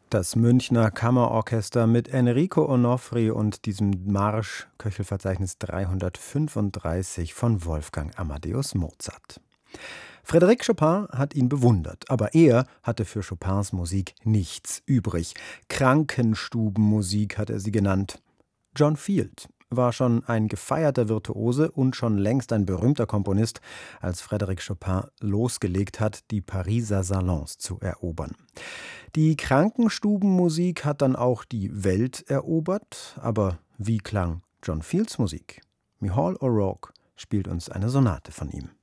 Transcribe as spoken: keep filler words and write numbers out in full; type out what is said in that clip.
Das Münchner Kammerorchester mit Enrico Onofri und diesem Marsch Köchelverzeichnis dreihundertfünfunddreißig von Wolfgang Amadeus Mozart. Frédéric Chopin hat ihn bewundert, aber er hatte für Chopins Musik nichts übrig. Krankenstubenmusik hat er sie genannt. John Field war schon ein gefeierter Virtuose und schon längst ein berühmter Komponist, als Frédéric Chopin losgelegt hat, die Pariser Salons zu erobern. Die Krankenstubenmusik hat dann auch die Welt erobert, aber wie klang John Fields Musik? Micheál O'Rourke spielt uns eine Sonate von ihm.